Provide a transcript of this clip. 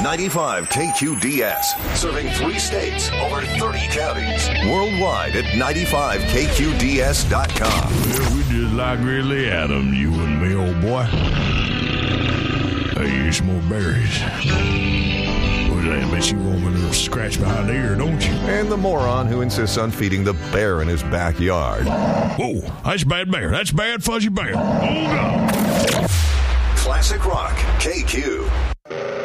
95 KQDS. Serving 3 states, over 30 counties. Worldwide at 95KQDS.com. Well, we just like Ridley Adams, you and me, old boy. Hey, you some more berries. Well, that bet you want a little scratch behind the ear, don't you? And the moron who insists on feeding the bear in his backyard. Whoa, that's bad bear. That's bad fuzzy bear. Hold on. Classic Rock, KQ.